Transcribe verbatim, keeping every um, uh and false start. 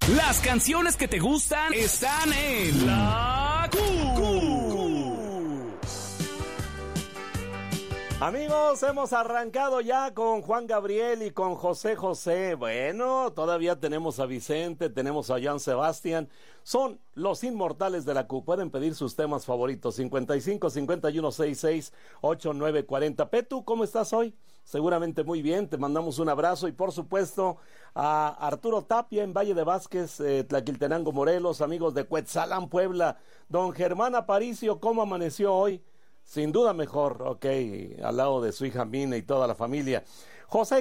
Las canciones que te gustan están en La Q. Amigos, hemos arrancado ya con Juan Gabriel y con José José. Bueno, todavía tenemos a Vicente, tenemos a Joan Sebastián. Son los inmortales de la Q. Pueden pedir sus temas favoritos. cincuenta y cinco, cincuenta y uno, sesenta y seis, ochenta y nueve, cuarenta. Petu, ¿cómo estás hoy? Seguramente muy bien, te mandamos un abrazo y por supuesto a Arturo Tapia en Valle de Vázquez, eh, Tlaquiltenango, Morelos, amigos de Cuetzalan, Puebla. Don Germán Aparicio, ¿cómo amaneció hoy? Sin duda mejor, ok, al lado de su hija Mina y toda la familia. José